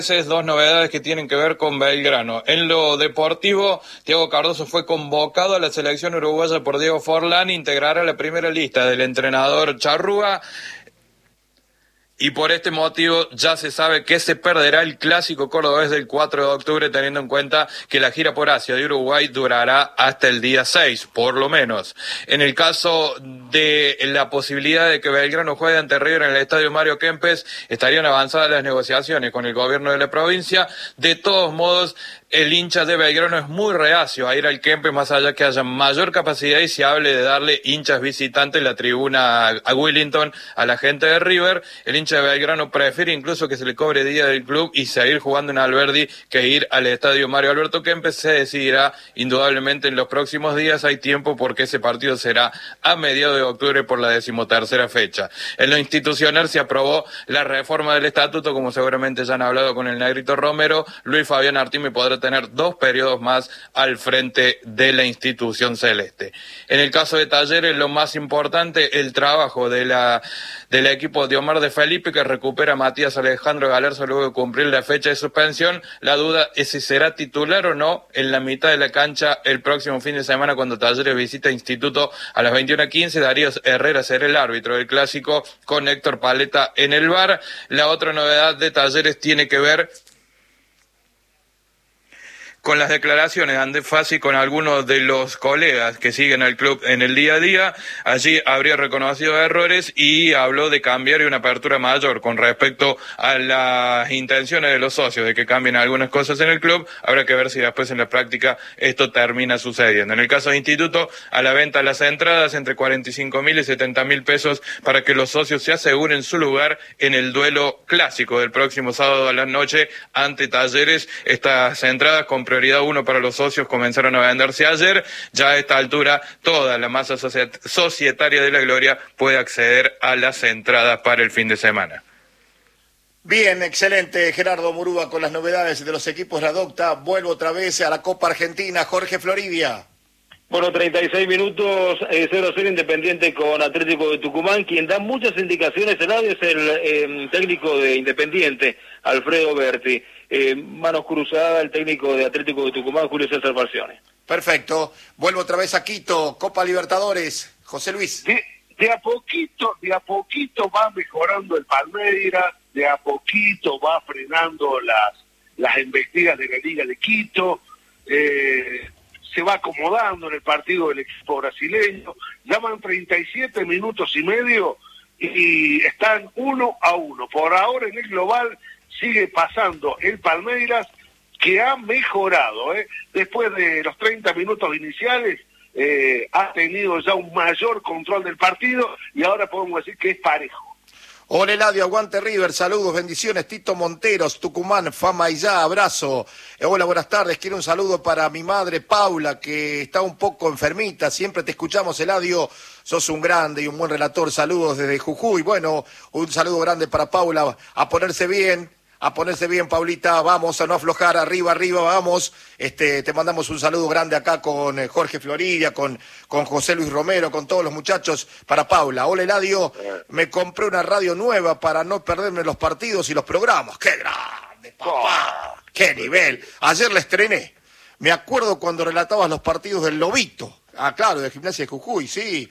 Dos novedades que tienen que ver con Belgrano. En lo deportivo, Thiago Cardoso fue convocado a la selección uruguaya por Diego Forlán, integrará la primera lista del entrenador Charrúa. Y por este motivo ya se sabe que se perderá el clásico cordobés del 4 de octubre, teniendo en cuenta que la gira por Asia de Uruguay durará hasta el día 6, por lo menos. En el caso de la posibilidad de que Belgrano juegue ante River en el estadio Mario Kempes, estarían avanzadas las negociaciones con el gobierno de la provincia. De todos modos, el hincha de Belgrano es muy reacio a ir al Kempes, más allá que haya mayor capacidad y se hable de darle hinchas visitantes en la tribuna a Willington a la gente de River. El hincha de Belgrano prefiere incluso que se le cobre día del club y seguir jugando en Alberdi que ir al estadio Mario Alberto Kempes. Se decidirá indudablemente en los próximos días. Hay tiempo porque ese partido será a mediados de octubre por la 13ª fecha. En lo institucional se aprobó la reforma del estatuto, como seguramente ya han hablado con el Negrito Romero. Luis Fabián Artime podrá tener 2 periodos más al frente de la institución celeste. En el caso de Talleres, lo más importante, el trabajo del equipo de Omar de Felipe, que recupera a Matías Alejandro Galarza luego de cumplir la fecha de suspensión. La duda es si será titular o no en la mitad de la cancha el próximo fin de semana cuando Talleres visita Instituto a las 21:15. Darío Herrera será el árbitro del clásico con Héctor Paleta en el VAR. La otra novedad de Talleres tiene que ver con las declaraciones de Andrés Fassi con algunos de los colegas que siguen al club en el día a día. Allí habría reconocido errores y habló de cambiar y una apertura mayor con respecto a las intenciones de los socios de que cambien algunas cosas en el club. Habrá que ver si después en la práctica esto termina sucediendo. En el caso de Instituto, a la venta las entradas entre 45.000 y 70.000 pesos para que los socios se aseguren su lugar en el duelo clásico del próximo sábado a la noche ante Talleres. Estas entradas con prioridad 1 para los socios comenzaron a venderse ayer. Ya a esta altura toda la masa societaria de la Gloria puede acceder a las entradas para el fin de semana. Bien, excelente, Gerardo Murúa con las novedades de los equipos Radocta. Vuelvo otra vez a la Copa Argentina. Jorge Floridia. Bueno, 36 minutos, 0-0 Independiente con Atlético de Tucumán. Quien da muchas indicaciones, es el técnico de Independiente, Alfredo Berti. Manos cruzadas, el técnico de Atlético de Tucumán, Julio César Falcione. Perfecto. Vuelvo otra vez a Quito, Copa Libertadores. José Luis. De a poquito va mejorando el Palmeiras, de a poquito va frenando las embestidas de la Liga de Quito, se va acomodando en el partido del equipo brasileño. Ya van 37 minutos y medio y están 1-1. Por ahora en el global sigue pasando el Palmeiras, que ha mejorado, después de los 30 minutos iniciales, ha tenido ya un mayor control del partido y ahora podemos decir que es parejo. Hola Eladio, aguante River, saludos, bendiciones, Tito Monteros, Tucumán, fama y ya, abrazo. Hola, buenas tardes, quiero un saludo para mi madre Paula, que está un poco enfermita, siempre te escuchamos Eladio, sos un grande y un buen relator, saludos desde Jujuy. Bueno, un saludo grande para Paula, a ponerse bien, Paulita, vamos a no aflojar, arriba, vamos. Te mandamos un saludo grande acá con Jorge Floridia, con José Luis Romero, con todos los muchachos, para Paula. Hola Eladio, me compré una radio nueva para no perderme los partidos y los programas. ¡Qué grande, papá! ¡Qué nivel! Ayer la estrené. Me acuerdo cuando relatabas los partidos del Lobito. Ah, claro, de Gimnasia de Jujuy, sí.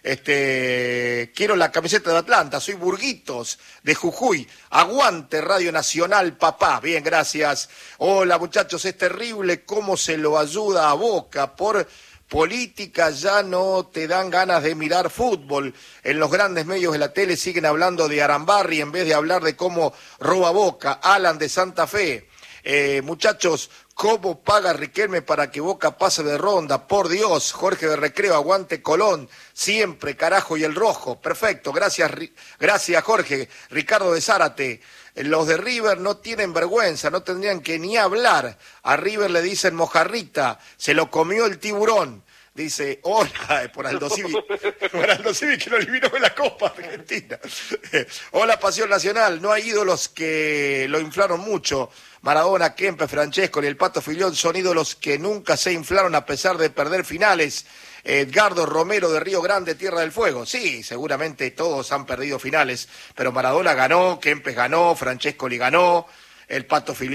Quiero la camiseta de Atlanta, soy Burguitos de Jujuy. Aguante Radio Nacional, papá. Bien, gracias. Hola, muchachos, es terrible cómo se lo ayuda a Boca. Por política ya no te dan ganas de mirar fútbol. En los grandes medios de la tele siguen hablando de Arambarri en vez de hablar de cómo roba Boca. Alan de Santa Fe. Muchachos, ¿cómo paga Riquelme para que Boca pase de ronda? Por Dios, Jorge de Recreo, aguante Colón, siempre, carajo, y el rojo. Perfecto, gracias Jorge. Ricardo de Zárate, los de River no tienen vergüenza, no tendrían que ni hablar. A River le dicen mojarrita, se lo comió el tiburón. Dice, hola, por Aldo Civi que lo eliminó en la Copa Argentina. Hola, Pasión Nacional, no hay ídolos que lo inflaron mucho. Maradona, Kempe, Francesco y el Pato Filión son ídolos que nunca se inflaron a pesar de perder finales. Edgardo Romero de Río Grande, Tierra del Fuego. Sí, seguramente todos han perdido finales, pero Maradona ganó, Kempes ganó, Francesco le ganó. el Pato Filipe.